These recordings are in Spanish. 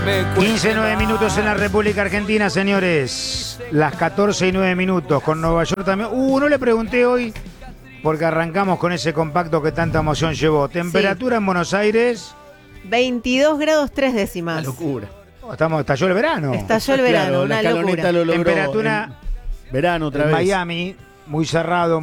15:09 minutos en la República Argentina, señores. Las 14:09 con Nueva York también. No le pregunté hoy, porque arrancamos con ese compacto que tanta emoción llevó. Temperatura en Buenos Aires. 22 grados 3 décimas. Una locura. Estalló el verano. Estalló el verano, Claro, una la escaloneta locura. lo logró. Temperatura Verano otra en vez. Miami, muy cerrado,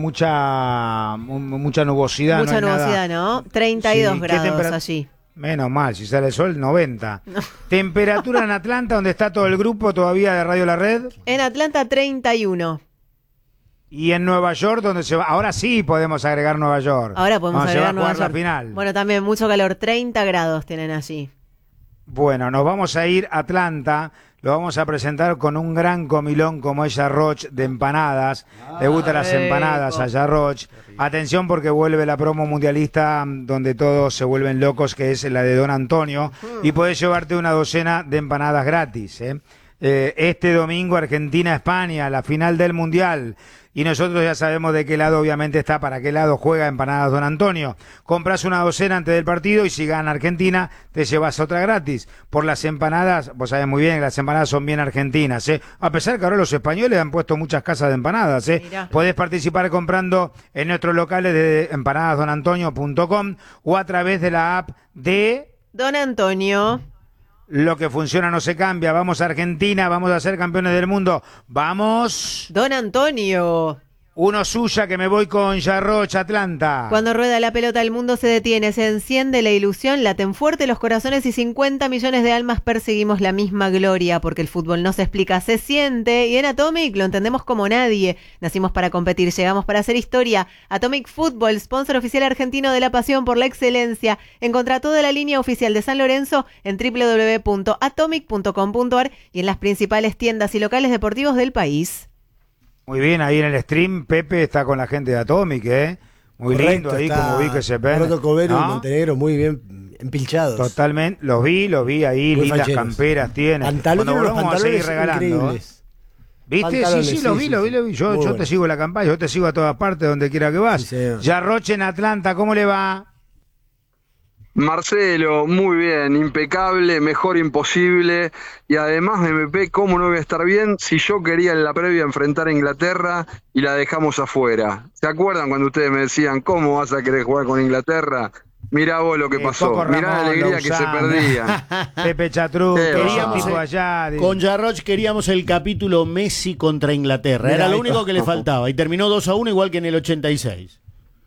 mucha nubosidad. Mucha hay nada. nubosidad, ¿no? 32 Sí, ¿qué grados allí. Menos mal, si sale el sol, 90. No. Temperatura en Atlanta, donde está todo el grupo todavía de Radio La Red. En Atlanta, 31. Y en Nueva York, donde se va. Ahora sí podemos agregar Nueva York. Ahora podemos agregar se va a Nueva jugar York. la final. Bueno, también mucho calor, 30 grados tienen allí. Bueno, nos vamos a ir a Atlanta. Lo vamos a presentar con un gran comilón como es Jarroch de empanadas. Le gustan las empanadas a Jarroch. Atención porque vuelve la promo mundialista donde todos se vuelven locos, que es la de Don Antonio. Y podés llevarte una docena de empanadas gratis. Este domingo Argentina-España, la final del Mundial. Y nosotros ya sabemos de qué lado obviamente está, para qué lado juega Empanadas Don Antonio. Compras una docena antes del partido y si gana Argentina te llevas otra gratis. Por las empanadas, vos sabés muy bien que las empanadas son bien argentinas, a pesar que ahora los españoles han puesto muchas casas de empanadas, Podés participar comprando en nuestros locales de empanadasdonantonio.com o a través de la app de Don Antonio. Lo que funciona no se cambia. Vamos a Argentina, vamos a ser campeones del mundo. ¡Vamos! Don Antonio. Uno suya, que me voy con Jarroch, Atlanta. Cuando rueda la pelota el mundo se detiene, se enciende la ilusión, laten fuerte los corazones y 50 millones de almas perseguimos la misma gloria, porque el fútbol no se explica, se siente, y en Atomic lo entendemos como nadie. Nacimos para competir, llegamos para hacer historia. Atomic Fútbol, sponsor oficial argentino de la pasión por la excelencia. Encontrá toda la línea oficial de San Lorenzo en www.atomic.com.ar y en las principales tiendas y locales deportivos del país. Muy bien, ahí en el stream Pepe está con la gente de Atomic, Muy correcto, lindo ahí, como vi que se ven. Protocovero ¿no? y Montenegro muy bien empilchados. Totalmente, los vi ahí, muy lindas facheros. camperas tienen. Pantalones, Cuando los volvamos a seguir pantalones regalando. increíbles. ¿Viste? Pantalones, Sí, lo vi. Yo bueno. te sigo la campaña, yo te sigo a todas partes, donde quiera que vas. Sí, Jarroch en Atlanta, ¿cómo le va? Marcelo, muy bien, impecable, mejor imposible, y además MP, ¿cómo no voy a estar bien si yo quería en la previa enfrentar a Inglaterra y la dejamos afuera? ¿Se acuerdan cuando ustedes me decían, ¿cómo vas a querer jugar con Inglaterra? Mirá vos lo que pasó, Coco mirá la Ramón, alegría que se perdía. Pepe Chatrú, Queríamos, tipo allá. Con Jarroch queríamos el capítulo Messi contra Inglaterra. Mirá, Era lo ahí único está. que le faltaba. Y terminó 2-1 igual que en el 86.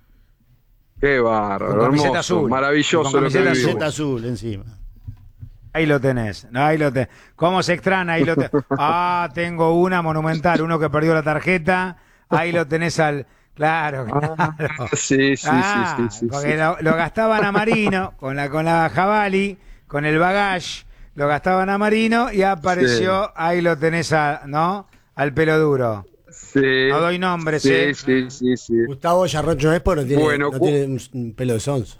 Qué bárbaro, Con camiseta hermoso, azul. maravilloso Con lo que camiseta vivimos. Camiseta azul encima. Ahí lo tenés, ¿Cómo se extraña? Ahí lo tenés. Tengo una monumental, uno que perdió la tarjeta. Ahí lo tenés al... Claro. Sí. Porque lo gastaban a Marino con la Javali, con el bagage, lo gastaban a Marino y apareció, ahí lo tenés al pelo duro. Sí. No doy nombres, Sí. Gustavo Jarroch no es porque no tiene, Bueno, no tiene un pelo de sonso.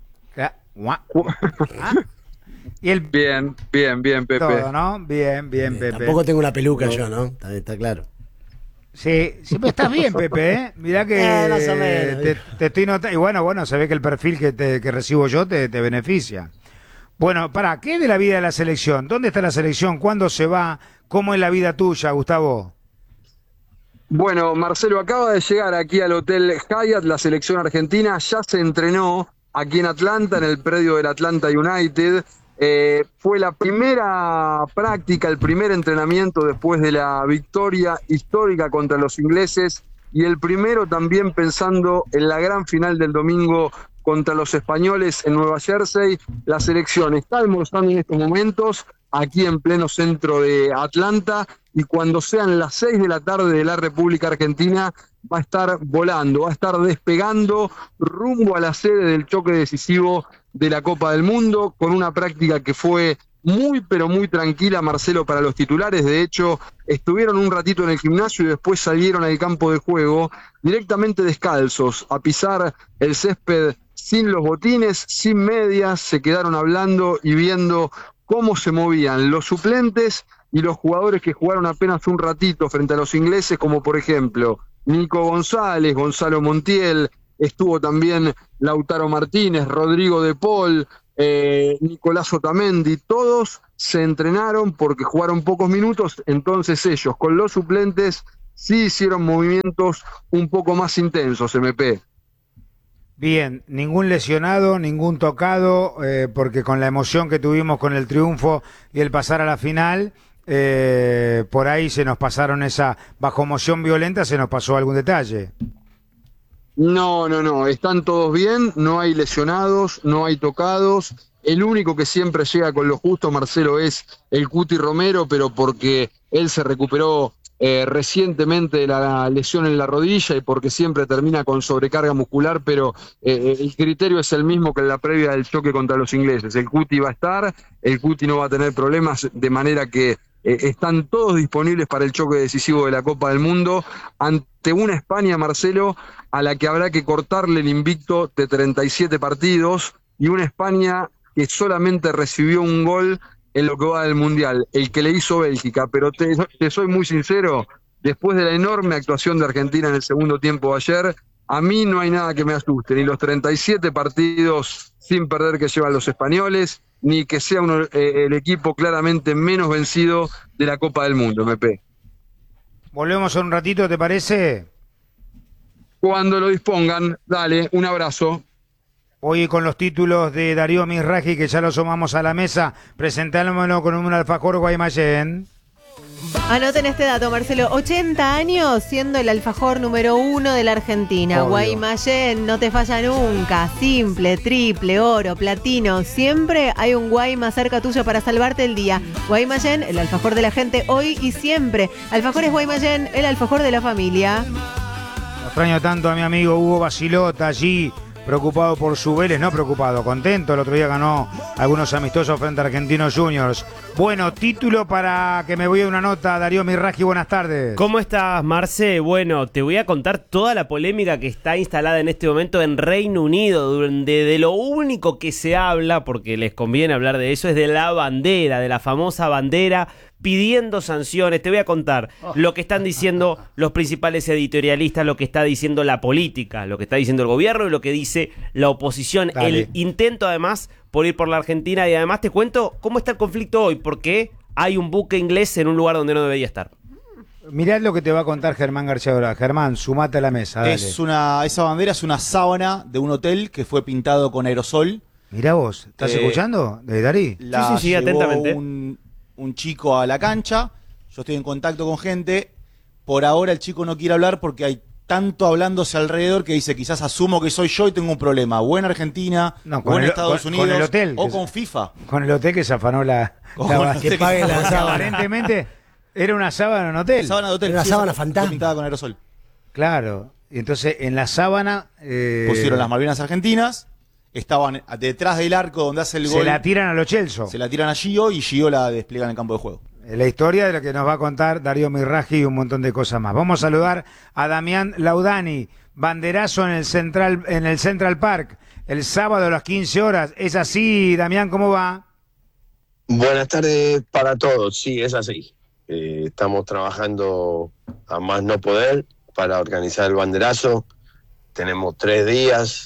Y el Bien, Pepe. todo, ¿no? Bien, Pepe. Tampoco tengo una peluca yo, ¿no? Está claro. Sí, pero estás bien, Pepe, Mirá que más o menos. te estoy notando. Y bueno, se ve que el perfil que recibo yo te beneficia. Bueno, ¿qué es de la vida de la selección? ¿Dónde está la selección? ¿Cuándo se va? ¿Cómo es la vida tuya, Gustavo? Bueno, Marcelo, acaba de llegar aquí al Hotel Hyatt la selección argentina, ya se entrenó aquí en Atlanta, en el predio del Atlanta United. Fue la primera práctica, el primer entrenamiento después de la victoria histórica contra los ingleses y el primero también pensando en la gran final del domingo contra los españoles en Nueva Jersey. La selección está almorzando en estos momentos aquí en pleno centro de Atlanta y cuando sean las 6 de la tarde de la República Argentina va a estar volando, va a estar despegando rumbo a la sede del choque decisivo de la Copa del Mundo, con una práctica que fue muy pero muy tranquila, Marcelo, para los titulares. De hecho, estuvieron un ratito en el gimnasio y después salieron al campo de juego directamente descalzos, a pisar el césped sin los botines, sin medias, se quedaron hablando y viendo cómo se movían los suplentes y los jugadores que jugaron apenas un ratito frente a los ingleses, como por ejemplo Nico González, Gonzalo Montiel, estuvo también Lautaro Martínez, Rodrigo de Paul, Nicolás Otamendi, todos se entrenaron porque jugaron pocos minutos, entonces ellos con los suplentes sí hicieron movimientos un poco más intensos, MP. Bien, ningún lesionado, ningún tocado, porque con la emoción que tuvimos con el triunfo y el pasar a la final, por ahí se nos pasaron bajo emoción violenta, se nos pasó algún detalle. No, están todos bien, no hay lesionados, no hay tocados. El único que siempre llega con lo justo, Marcelo, es el Cuti Romero, pero porque él se recuperó recientemente de la lesión en la rodilla y porque siempre termina con sobrecarga muscular, pero el criterio es el mismo que en la previa del choque contra los ingleses. El Cuti va a estar, el Cuti no va a tener problemas, de manera que están todos disponibles para el choque decisivo de la Copa del Mundo ante una España, Marcelo, a la que habrá que cortarle el invicto de 37 partidos, y una España que solamente recibió un gol en lo que va del Mundial, el que le hizo Bélgica. Pero te soy muy sincero, después de la enorme actuación de Argentina en el segundo tiempo de ayer, a mí no hay nada que me asuste, ni los 37 partidos sin perder que llevan los españoles, ni que sea el equipo claramente menos vencido de la Copa del Mundo, MP. Volvemos en un ratito, ¿te parece? Cuando lo dispongan, dale, un abrazo. Hoy con los títulos de Darío Mizrahi, que ya lo sumamos a la mesa, presentámoslo con un alfajor Guaymallén. Anoten este dato, Marcelo. 80 años siendo el alfajor número 1 de la Argentina. Obvio. Guaymallén, no te falla nunca. Simple, triple, oro, platino. Siempre hay un Guayma cerca tuyo para salvarte el día. Guaymallén, el alfajor de la gente hoy y siempre. Alfajores Guaymallén, el alfajor de la familia. Extraño tanto a mi amigo Hugo Basilota allí, preocupado por su Vélez, no preocupado, contento. El otro día ganó algunos amistosos frente a Argentinos Juniors. Bueno, título para que me voy a una nota. Darío Mizrahi, buenas tardes. ¿Cómo estás, Marce? Bueno, te voy a contar toda la polémica que está instalada en este momento en Reino Unido, donde de lo único que se habla, porque les conviene hablar de eso, es de la bandera, de la famosa bandera, pidiendo sanciones. Te voy a contar lo que están diciendo los principales editorialistas, lo que está diciendo la política, lo que está diciendo el gobierno y lo que dice la oposición. Dale. El intento, además, por ir por la Argentina, y además te cuento cómo está el conflicto hoy, porque hay un buque inglés en un lugar donde no debería estar. Mirá lo que te va a contar Germán García Dora. Germán, sumate a la mesa, dale. Esa bandera es una sábana de un hotel que fue pintado con aerosol. Mirá vos, ¿estás escuchando, Darí? La sí, llevó atentamente. un chico a la cancha. Yo estoy en contacto con gente. Por ahora el chico no quiere hablar porque hay tanto hablándose alrededor que dice, quizás asumo que soy yo y tengo un problema. O en Argentina, No, o en Estados Unidos, con el hotel, o con FIFA. Con el hotel que se afanó Que pague la sábana. Aparentemente era una sábana en un hotel. Sábana de hotel. Era una sí, sábana fue fantasma. pintada con aerosol. Claro. Y entonces en la sábana Pusieron las Malvinas argentinas. Estaban detrás del arco donde hace el gol. se la tiran a los Chelsea. Se la tiran a Gio y Gio la despliega en el campo de juego. La historia de la que nos va a contar Darío Mizrahi y un montón de cosas más. Vamos a saludar a Damián Laudani, banderazo en el Central Park, el sábado a las 15 horas. ¿Es así, Damián? ¿Cómo va? Buenas tardes para todos, sí, es así. Estamos trabajando a más no poder para organizar el banderazo. Tenemos 3 días.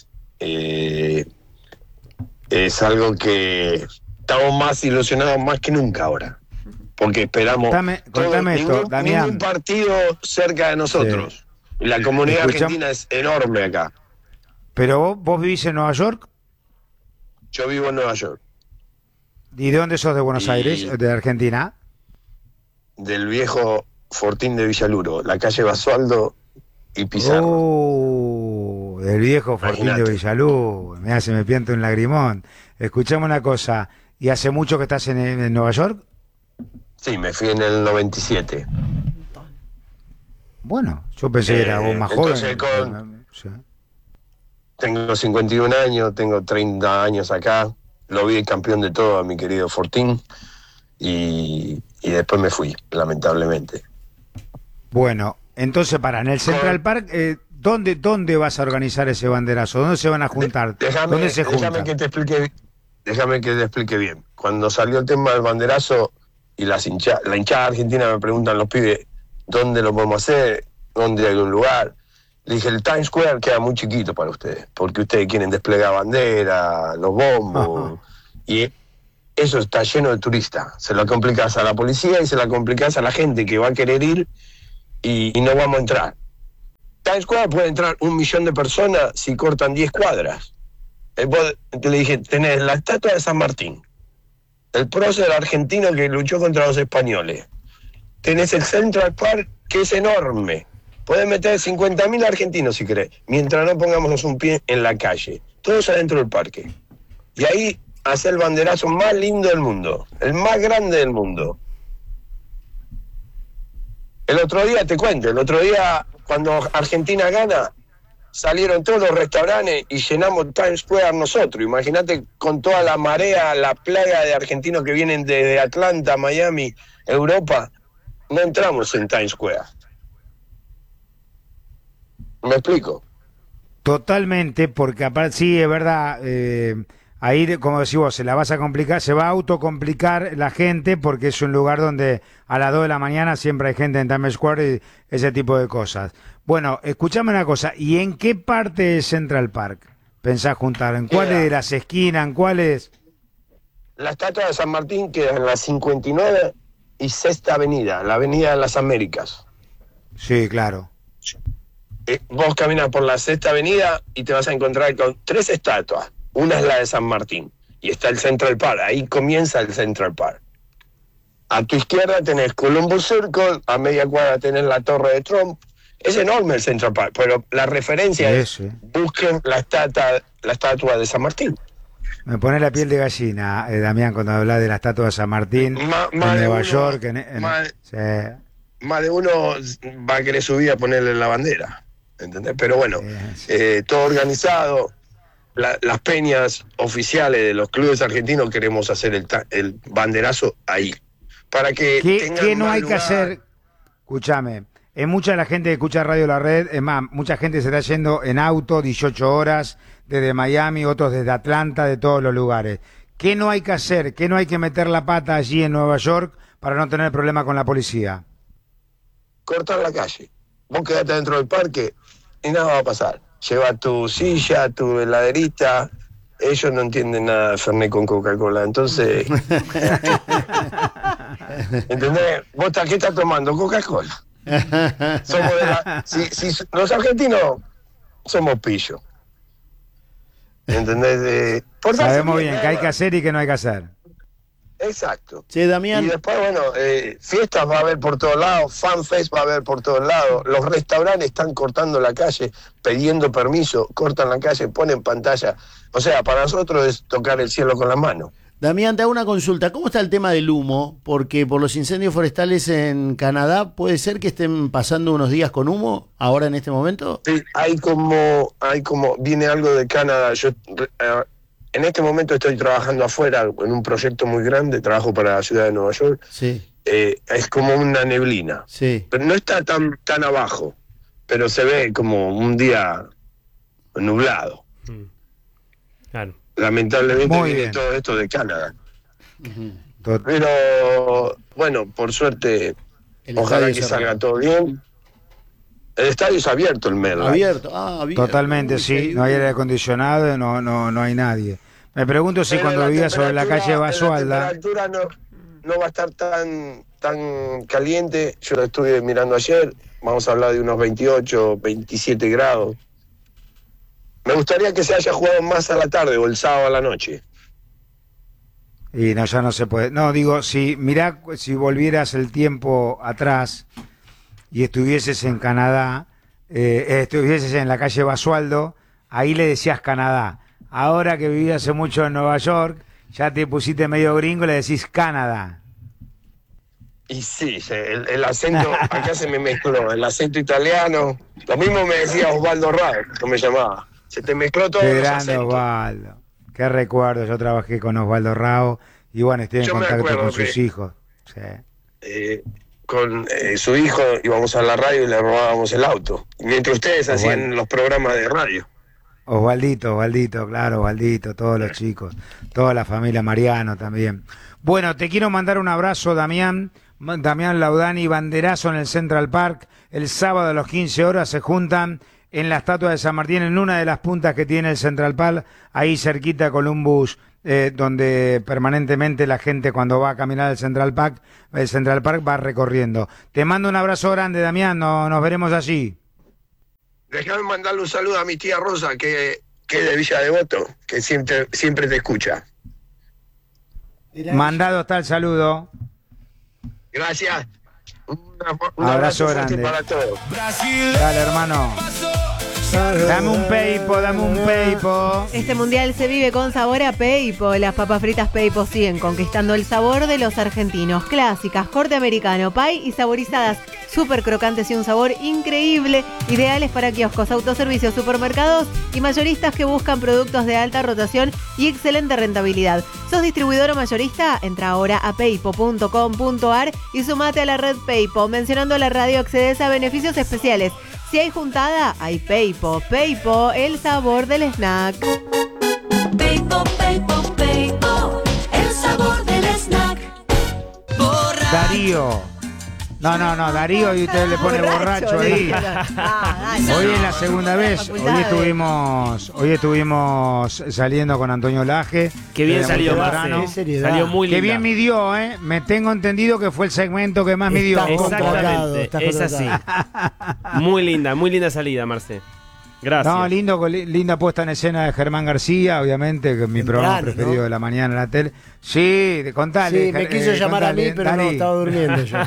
Es algo que estamos más ilusionados más que nunca ahora. Porque esperamos Contame esto, Damián. ningún partido cerca de nosotros. Sí. La comunidad Escuchame. argentina es enorme acá. ¿Pero vos vivís en Nueva York? Yo vivo en Nueva York, ¿Y de dónde sos? ¿De Buenos Y- Aires? ¿De Argentina? del viejo Fortín de Villaluro, la calle Basualdo y Pizarro. Del viejo Fortín de Imagínate. Villalú. Mirá, se me pianta un lagrimón. Escuchame una cosa. ¿Y hace mucho que estás en Nueva York? Sí, me fui en el 97. Bueno, yo pensé que era vos más entonces joven. Sí. Tengo 51 años, tengo 30 años acá. Lo vi campeón de todo a mi querido Fortín. Y después me fui, lamentablemente. Bueno, entonces en el Central Park, ¿dónde vas a organizar ese banderazo? ¿Dónde se van a juntar? ¿Dónde se juntan? Déjame que te explique bien. Cuando salió el tema del banderazo y la hinchada argentina me preguntan los pibes, ¿dónde lo podemos hacer? ¿Dónde hay algún lugar? Le dije, el Times Square queda muy chiquito para ustedes, porque ustedes quieren desplegar bandera, los bombos, Y eso está lleno de turistas. Se lo complicás a la policía y se la complicás a la gente que va a querer ir y no vamos a entrar. Times Square puede entrar 1 millón de personas si cortan 10 cuadras. Vos, te le dije, tenés la estatua de San Martín, el prócer argentino que luchó contra los españoles. Tenés el Central Park, que es enorme. Podés meter 50.000 argentinos si querés, mientras no pongamos un pie en la calle. Todos adentro del parque. Y ahí hace el banderazo más lindo del mundo, el más grande del mundo. El otro día, te cuento, cuando Argentina gana, salieron todos los restaurantes y llenamos Times Square nosotros. Imagínate con toda la marea, la plaga de argentinos que vienen desde Atlanta, Miami, Europa. No entramos en Times Square. ¿Me explico? Totalmente, porque aparte, sí, es verdad, ahí, como decís vos, se la vas a complicar, se va a autocomplicar la gente porque es un lugar donde a las 2 de la mañana siempre hay gente en Times Square y ese tipo de cosas. Bueno, escuchame una cosa, ¿y en qué parte de Central Park pensás juntar? ¿En cuáles de las esquinas? ¿En cuáles? La estatua de San Martín queda en la 59 y Sexta Avenida, la Avenida de las Américas. Sí, claro. Vos caminas por la Sexta Avenida y te vas a encontrar con 3 estatuas. Una es la de San Martín y está el Central Park. Ahí comienza el Central Park. A tu izquierda tenés Columbus Circle, a media cuadra tenés la Torre de Trump. Es enorme el Central Park, pero la referencia es busquen la estatua de San Martín. Me pone la piel de gallina, Damián, cuando hablas de la estatua de San Martín en Nueva York. Más de uno va a querer subir a ponerle la bandera, ¿entendés? Pero bueno, todo organizado. Las peñas oficiales de los clubes argentinos queremos hacer el banderazo ahí. Para que ¿Qué no hay que hacer? Escúchame, es mucha la gente que escucha Radio La Red, es más, mucha gente se está yendo en auto 18 horas desde Miami, otros desde Atlanta, de todos los lugares. ¿Qué no hay que hacer? ¿Qué no hay que meter la pata allí en Nueva York para no tener problema con la policía? Cortar la calle. Vos quedate dentro del parque y nada va a pasar. Lleva tu silla, tu heladerita. Ellos no entienden nada de Fernet con Coca-Cola. Entonces, ¿entendés? ¿Vos qué estás tomando? Coca-Cola. Somos los argentinos somos pillos. ¿Entendés? Sabemos bien qué hay que hacer y qué no hay que hacer. Exacto. Sí, Damián. Y después, bueno, fiestas va a haber por todos lados, fanfest va a haber por todos lados, los restaurantes están cortando la calle, pidiendo permiso, cortan la calle, ponen pantalla. O sea, para nosotros es tocar el cielo con la mano. Damián, te hago una consulta. ¿Cómo está el tema del humo? Porque por los incendios forestales en Canadá, ¿puede ser que estén pasando unos días con humo ahora en este momento? Sí, hay como viene algo de Canadá. Yo en este momento estoy trabajando afuera en un proyecto muy grande, trabajo para la ciudad de Nueva York. Sí. Es como una neblina. Sí. Pero no está tan abajo, pero se ve como un día nublado. Claro. Lamentablemente viene todo esto de Canadá. Pero bueno, por suerte, ojalá que salga todo bien. El estadio es abierto, el Merla. Abierto. Totalmente, sí. No hay aire acondicionado, no hay nadie. Me pregunto si cuando vivía sobre la calle Basualda... La temperatura no va a estar tan caliente. Yo lo estuve mirando ayer. Vamos a hablar de unos 28, 27 grados. Me gustaría que se haya jugado más a la tarde o el sábado a la noche. Y no, ya no se puede. No, digo, si volvieras el tiempo atrás y estuvieses en Canadá, estuvieses en la calle Basualdo, ahí le decías Canadá. Ahora que viví hace mucho en Nueva York, ya te pusiste medio gringo y le decís Canadá. Y sí, el acento, acá se me mezcló, el acento italiano. Lo mismo me decía Osvaldo Rao, que me llamaba. Se te mezcló todo. Qué grande Osvaldo. Qué recuerdo, yo trabajé con Osvaldo Rao y bueno, estoy en contacto con sus hijos. Sí. Con su hijo íbamos a la radio y le robábamos el auto. Mientras ustedes hacían los programas de radio. Osvaldito, claro, Osvaldito, todos los chicos, toda la familia Mariano también. Bueno, te quiero mandar un abrazo, Damián Laudani, banderazo en el Central Park. El sábado a las 15 horas se juntan en la estatua de San Martín, en una de las puntas que tiene el Central Park, ahí cerquita Columbus donde permanentemente la gente cuando va a caminar el Central Park va recorriendo. Te mando un abrazo grande, Damián, nos veremos allí. Déjame mandarle un saludo a mi tía Rosa, que es de Villa Devoto, que siempre te escucha. Mandado está el saludo. Gracias. Un Abrazo fuerte grande para todos. Dale, hermano. Dame un peipo. Este mundial se vive con sabor a peipo. Las papas fritas peipo siguen conquistando el sabor de los argentinos. Clásicas, corte americano, pie y saborizadas. Súper crocantes y un sabor increíble. Ideales para kioscos, autoservicios, supermercados y mayoristas que buscan productos de alta rotación y excelente rentabilidad. ¿Sos distribuidor o mayorista? Entra ahora a peipo.com.ar y sumate a la red Peipo. Mencionando la radio accedes a beneficios especiales. Si hay juntada, hay Peipo. Peipo, el sabor del snack. Peipo, el sabor del snack. Darío. No, Darío, y usted le pone borracho ahí. Hoy es la segunda vez. Hoy estuvimos saliendo con Antonio Laje. Qué bien salió, Marce. Salió muy linda. Qué bien midió, ¿eh? Me tengo entendido que fue el segmento que más midió. Exactamente, es así. Muy linda salida, Marce. Gracias. No, linda puesta en escena de Germán García, obviamente, que es mi programa preferido de la mañana en la tele. Sí, contale. Sí, me quiso llamar a mí, pero no, estaba durmiendo yo.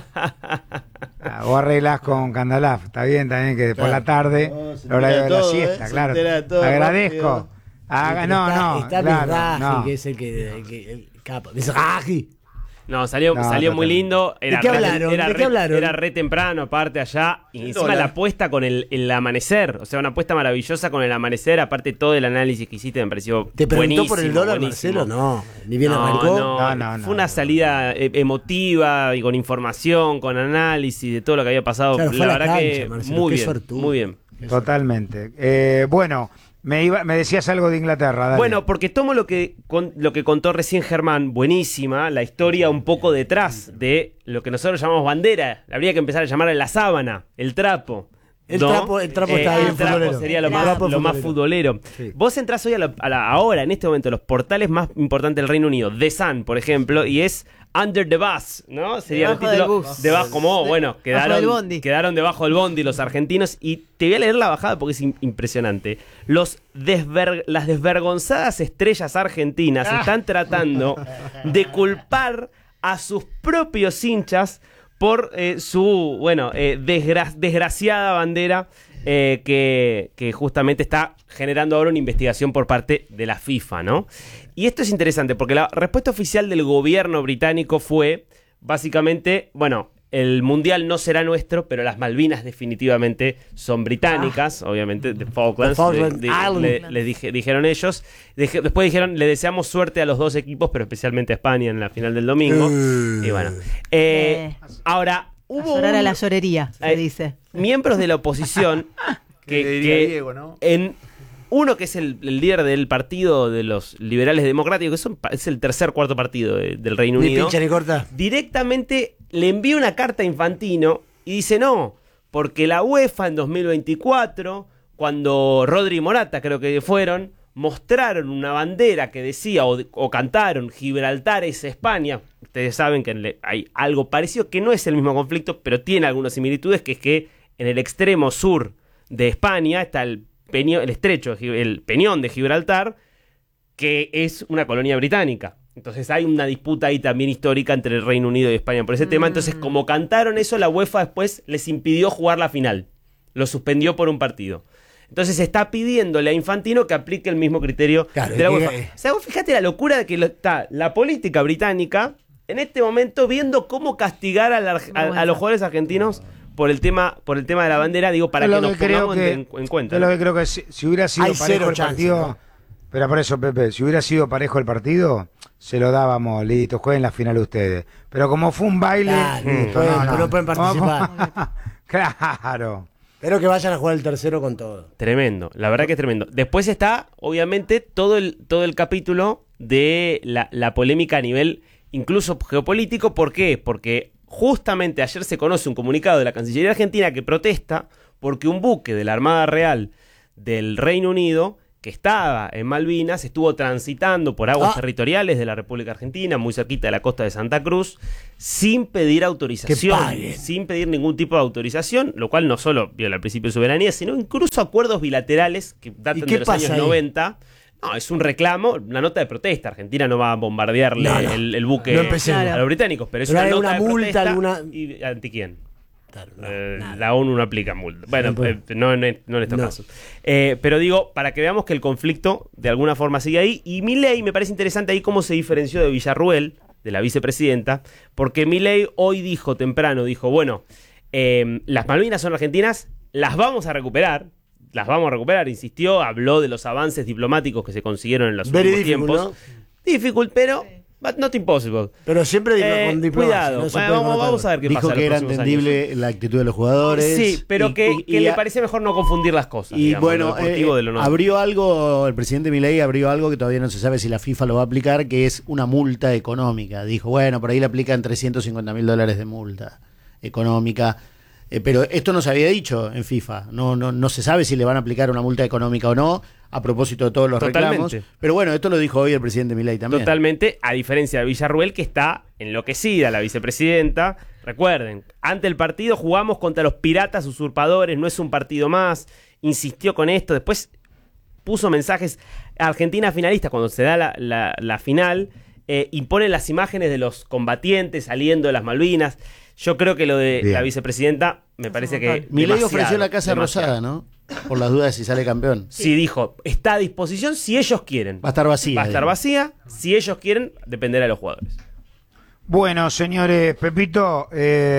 Vos arreglás con Candalaf, está bien, que por la tarde, el horario de la siesta, claro. Agradezco. Está Mizrahi, que es el capo. Mizrahi. No, salió muy lindo. ¿De qué hablaron? Era re temprano, aparte allá. Y encima la apuesta con el amanecer. O sea, una apuesta maravillosa con el amanecer. Aparte todo el análisis que hiciste me pareció ¿Te preguntó por el dólar, buenísimo. Marcelo? No, ni bien arrancó. No. Fue una salida emotiva y con información, con análisis de todo lo que había pasado. Claro, la verdad cancha, que Marcelo, muy bien. Totalmente. Bueno, me decías algo de Inglaterra, dale. Bueno, porque tomo lo que contó recién Germán, buenísima, la historia un poco detrás de lo que nosotros llamamos bandera. Habría que empezar a llamar la sábana, el trapo. El trapo está bien, el trapo sería lo más futbolero. Sí. Vos entrás hoy ahora, en este momento, los portales más importantes del Reino Unido, The Sun, por ejemplo, y es Under the Bus, ¿no? Sería debajo el título. del bus. Debajo, quedaron debajo del bondi los argentinos. Y te voy a leer la bajada porque es impresionante. Las desvergonzadas estrellas argentinas están tratando de culpar a sus propios hinchas por su desgraciada bandera que justamente está generando ahora una investigación por parte de la FIFA, ¿no? Y esto es interesante porque la respuesta oficial del gobierno británico fue básicamente, el mundial no será nuestro, pero las Malvinas definitivamente son británicas, obviamente, de Falklands, dijeron ellos. Después dijeron, le deseamos suerte a los dos equipos, pero especialmente a España en la final del domingo. Y bueno, ahora hubo... A llorar a la llorería, se dice. Miembros de la oposición que Diego, ¿no? Uno que es el líder del partido de los liberales democráticos, que es el cuarto partido del Reino Unido. Pincha ni corta. Directamente le envía una carta a Infantino y dice no, porque la UEFA en 2024, cuando Rodri y Morata creo que fueron, mostraron una bandera que decía o cantaron Gibraltar es España. Ustedes saben que hay algo parecido, que no es el mismo conflicto, pero tiene algunas similitudes, que es que en el extremo sur de España está el estrecho, el Peñón de Gibraltar, que es una colonia británica. Entonces hay una disputa ahí también histórica entre el Reino Unido y España por ese tema. Entonces, como cantaron eso, la UEFA después les impidió jugar la final. Lo suspendió por un partido. Entonces está pidiéndole a Infantino que aplique el mismo criterio de la UEFA. O sea, vos fíjate la locura de que está la política británica en este momento viendo cómo castigar a los jugadores argentinos por el tema de la bandera, digo, para que nos pongamos en cuenta. Yo lo que creo que si hubiera sido parejo el partido, ¿no? Pero por eso, Pepe, si hubiera sido parejo el partido, se lo dábamos, listo, jueguen la final ustedes. Pero como fue un baile, no pueden participar. Claro. Pero que vayan a jugar el tercero con todo. Tremendo, la verdad que es tremendo. Después está, obviamente, todo el capítulo de la polémica a nivel incluso geopolítico. ¿Por qué? Porque justamente ayer se conoce un comunicado de la Cancillería Argentina que protesta porque un buque de la Armada Real del Reino Unido que estaba en Malvinas, estuvo transitando por aguas territoriales de la República Argentina, muy cerquita de la costa de Santa Cruz, sin pedir autorización, sin pedir ningún tipo de autorización, lo cual no solo viola el principio de soberanía, sino incluso acuerdos bilaterales que datan de los años 90. No, es un reclamo, una nota de protesta. Argentina no va a bombardearle el buque a los británicos, pero es una nota de protesta. ¿Y ante quién? Claro, la ONU no aplica multa. Bueno, no en estos casos. Pero digo, para que veamos que el conflicto de alguna forma sigue ahí. Y Milei, me parece interesante ahí cómo se diferenció de Villarruel, de la vicepresidenta, porque Milei hoy dijo bueno, las Malvinas son argentinas, las vamos a recuperar, insistió, habló de los avances diplomáticos que se consiguieron en los últimos tiempos. ¿No? Difficult, pero but not impossible. Pero siempre con diplomacia. Cuidado, vamos a ver qué pasa. Dijo que era entendible la actitud de los jugadores. Sí, pero que le parece mejor no confundir las cosas. Y digamos, bueno, abrió algo, el presidente Milei abrió algo que todavía no se sabe si la FIFA lo va a aplicar, que es una multa económica. Dijo, bueno, por ahí le aplican $350.000 de multa económica. Pero esto no se había dicho en FIFA. No se sabe si le van a aplicar una multa económica o no, a propósito de todos los reclamos. Pero bueno, esto lo dijo hoy el presidente Milei también. Totalmente, a diferencia de Villarruel, que está enloquecida, la vicepresidenta. Recuerden, ante el partido jugamos contra los piratas usurpadores, no es un partido más. Insistió con esto, después puso mensajes a Argentina finalista cuando se da la final, impone las imágenes de los combatientes saliendo de las Malvinas. Yo creo que lo de la vicepresidenta me parece que Milei ofreció la Casa Rosada, ¿no? Por las dudas de si sale campeón. Sí, dijo, está a disposición si ellos quieren. Va a estar vacía. Va a estar vacía, si ellos quieren, dependerá de los jugadores. Bueno, señores, Pepito,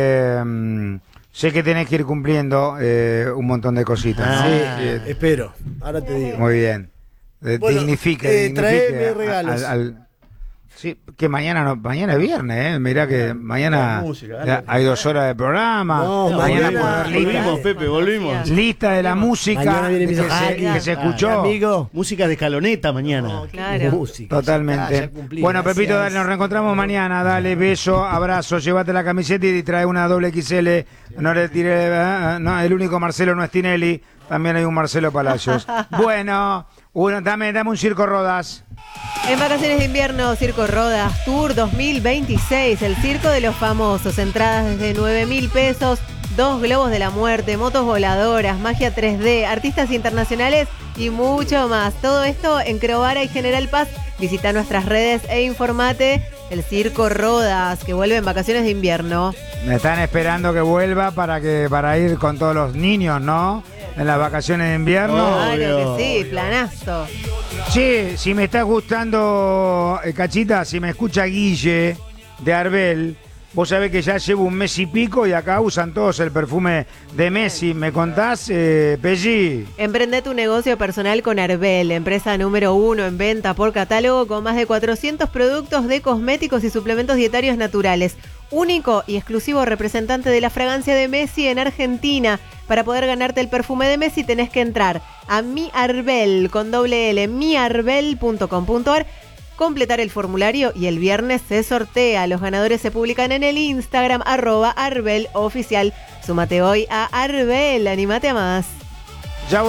sé que tenés que ir cumpliendo un montón de cositas, ¿no? Sí, espero. Ahora te digo. Muy bien. Dignifique traeme regalos. Sí, que mañana es viernes, mirá que mañana hay 2 horas de programa. Mañana volvimos, Pepe, volvimos. Lista de la música que se escuchó. Amigo. Música de escaloneta mañana. Claro. Música. Totalmente. Bueno, Pepito, dale, nos reencontramos mañana. Dale, beso, abrazo, llévate la camiseta y trae una doble XL. No le tiré, el único Marcelo no es Tinelli. También hay un Marcelo Palacios. Bueno, dame un Circo Rodas. En vacaciones de invierno, Circo Rodas Tour 2026, el circo de los famosos, entradas desde 9.000 pesos, 2 globos de la muerte, motos voladoras, magia 3D, artistas internacionales y mucho más. Todo esto en Crovara y General Paz. Visita nuestras redes e informate. El Circo Rodas, que vuelve en vacaciones de invierno. Me están esperando que vuelva para ir con todos los niños, ¿no? En las vacaciones de invierno. Claro que sí, planazo. Sí, si me está gustando, Cachita, si me escucha Guille de Arbel, vos sabés que ya llevo 1 mes y pico y acá usan todos el perfume de Messi. ¿Me contás, Pelli? Emprende tu negocio personal con Arbel, empresa número 1 en venta por catálogo con más de 400 productos de cosméticos y suplementos dietarios naturales. Único y exclusivo representante de la fragancia de Messi en Argentina. Para poder ganarte el perfume de Messi tenés que entrar a miarbel, con doble L, miarbel.com.ar, completar el formulario y el viernes se sortea. Los ganadores se publican en el Instagram @arbel oficial. Súmate hoy a Arbel, animate a más.